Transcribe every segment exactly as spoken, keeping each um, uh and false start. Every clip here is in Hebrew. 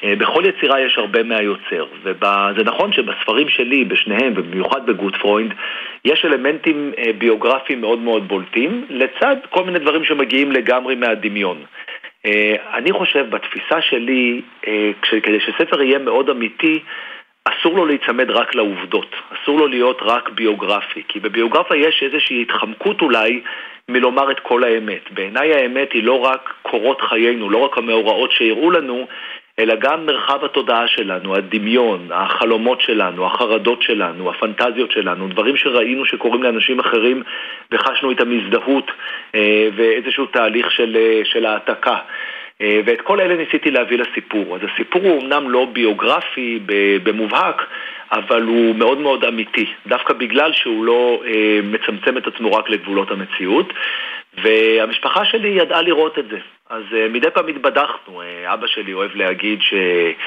בכל יצירה יש הרבה מהיוצר, וזה נכון שבספרים שלי, בשניהם, ובמיוחד בגוטפרוינד, יש אלמנטים ביוגרפיים מאוד מאוד בולטים, לצד כל מיני דברים שמגיעים לגמרי מהדמיון. אני חושב, בתפיסה שלי, כדי שספר יהיה מאוד אמיתי, אסור לו להיצמד רק לעובדות, אסור לו להיות רק ביוגרפי, כי בביוגרפיה יש איזושהי התחמקות אולי מלומר את כל האמת. בעיניי האמת היא לא רק קורות חיינו, לא רק המאורעות שיראו לנו, אלא גם מרחב התודעה שלנו, הדמיון, החלומות שלנו, החרדות שלנו, הפנטזיות שלנו, דברים שראינו שקורים לאנשים אחרים וחשנו את המזדהות ואיזשהו תהליך של, של העתקה. ואת כל אלה ניסיתי להביא לסיפור. אז הסיפור הוא אמנם לא ביוגרפי במובהק, אבל הוא מאוד מאוד אמיתי, דווקא בגלל שהוא לא אה, מצמצם את עצמו רק לגבולות המציאות, והמשפחה שלי ידעה לראות את זה. אז אה, מדי פעם התבדחנו, אה, אבא שלי אוהב להגיד ש...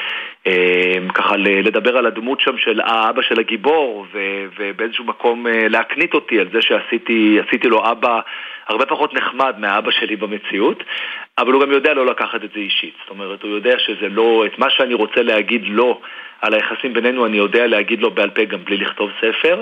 אה, ככה לדבר על הדמות שם של האבא של הגיבור, ו, ובאיזשהו מקום אה, להקנית אותי על זה שעשיתי עשיתי לו אבא הרבה פחות נחמד מהאבא שלי במציאות, אבל הוא גם יודע לא לקחת את זה אישית. זאת אומרת, הוא יודע שזה לא, את מה שאני רוצה להגיד לו על היחסים בינינו, אני יודע להגיד לו בעל פה גם בלי לכתוב ספר,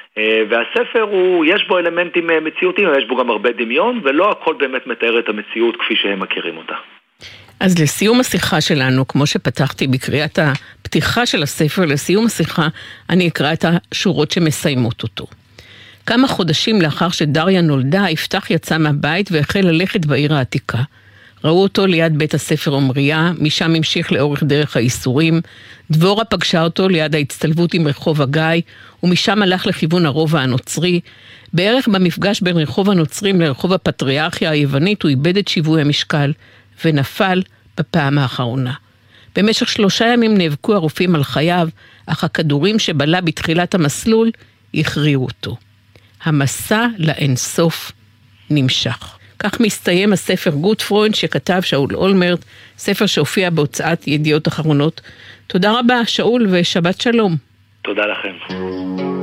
והספר הוא, יש בו אלמנטים מציאותיים, יש בו גם הרבה דמיון, ולא הכל באמת מתאר את המציאות כפי שהם מכירים אותה. אז לסיום השיחה שלנו, כמו שפתחתי בקריאת הפתיחה של הספר, לסיום השיחה אני אקרא את השורות שמסיימות אותו. כמה חודשים לאחר שדריה נולדה, יפתח יצא מהבית והחל ללכת בעיר העתיקה. ראו אותו ליד בית הספר עומריה, משם המשיך לאורך דרך האיסורים. דבורה פגשה אותו ליד ההצטלבות עם רחוב הגיא, ומשם הלך לכיוון הרובע הנוצרי. בערך במפגש בין רחוב הנוצרים לרחוב הפטריארכיה היוונית, הוא איבד את שיווי המשקל, ונפל בפעם האחרונה. במשך שלושה ימים נאבקו הרופאים על חייו, אך הכדורים שבלה בתחילת המסלול הכריעו אותו. המסע לאינסוף נמשך. כך מסתיים הספר גוטפרוינד שכתב שאול אולמרט, ספר שהופיע בהוצאת ידיעות אחרונות. תודה רבה שאול ושבת שלום. תודה לכם.